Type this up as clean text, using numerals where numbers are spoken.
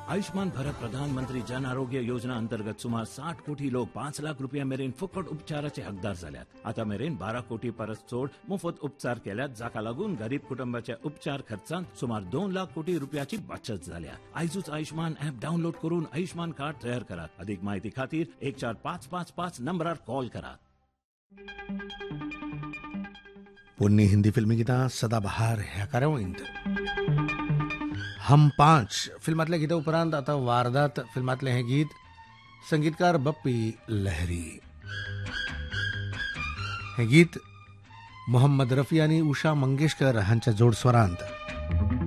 आयुष्मान भारत प्रधानमंत्री जन आरोग्य योजना अंतर्गत सुमार 60 कोटी लोक 5 लाख रुपया मेरेन फुकट उपचाराचे हकदार झाल्यात. आता मेरेन 12 कोटी परस चोड मोफत उपचार केल्यात, जाका लागून गरीब कुटुंबाच्या उपचार खर्चांत सुमार 2 लाख कोटी रुपयाची बचत झाल्या. आयजूच आयुष्मान ॲप डाउनलोड करून आयुष्मान कार्ड तयार करात. अधिक माहिती खातीर 14555 नंबरार कॉल करात. पोन्नी हिंदी फिल्मी गितां सदाबहार ह्या कार्यावळींत हम 5 फिल्मातल्या गिता उपरांत आता वारदात फिल्मातलें हें गीत संगीतकार बप्पी लहरी. हें गीत मोहम्मद रफी आनी उषा मंगेशकर हांच्या जोड स्वरांत.